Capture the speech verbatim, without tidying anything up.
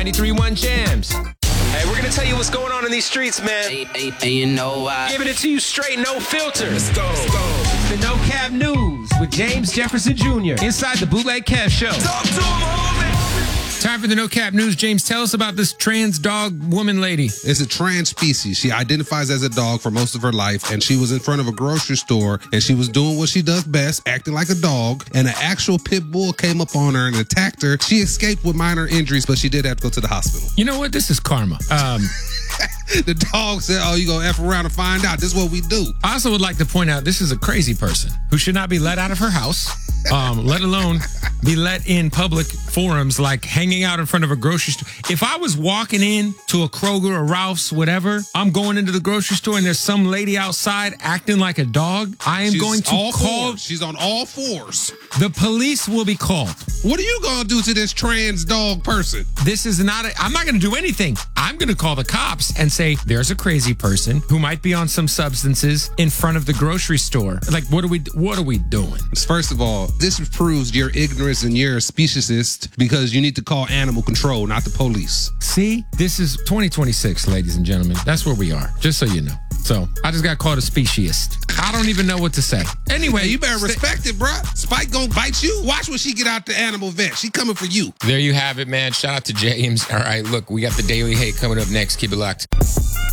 ninety-three point one Jams. Hey, we're going to tell you what's going on in these streets, man. Hey, hey, hey, you know why? Giving it to you straight, no filter. Let's go. Let's go. The No Cap News with James Jefferson Junior inside the Bootleg Kev Show. Talk to him, homie. Time for the No Cap News. James, tell us about this trans dog woman lady. It's a trans species. She identifies as a dog for most of her life, and she was in front of a grocery store, and she was doing what she does best, acting like a dog, and an actual pit bull came up on her and attacked her. She escaped with minor injuries, but she did have to go to the hospital. You know what? This is karma. Um, The dog said, oh, you gonna F around and find out. This is what we do. I also would like to point out this is a crazy person who should not be let out of her house, um, let alone be let in public forums like hanging out in front of a grocery store. If I was walking in to a Kroger or Ralph's, whatever, I'm going into the grocery store and there's some lady outside acting like a dog, I am She's going to all call. fours. She's on all fours. The police will be called. What are you gonna do to this trans dog person? This is not, a, I'm not going to do anything. I'm going to call the cops and say, there's a crazy person who might be on some substances in front of the grocery store. Like, what are we, what are we doing? First of all, this proves your ignorance and you're a speciesist because you need to call animal control, not the police. See, this is twenty twenty-six, ladies and gentlemen. That's where we are, just so you know. So I just got called a speciesist. I don't even know what to say. Anyway, Hey, you better stay- respect it, bruh. Spike gonna bite you. Watch when she get out the animal vet. She coming for you. There you have it, man. Shout out to James. All right, look, we got the Daily Hate coming up next. Keep it locked.